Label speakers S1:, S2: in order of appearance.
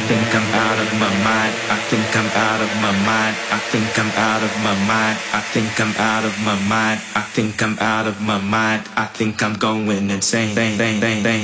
S1: think I'm out of my mind. I think I'm out of my mind. I think I'm out of my mind. I think I'm out of my mind. I think I'm out of my mind. I think I'm going insane.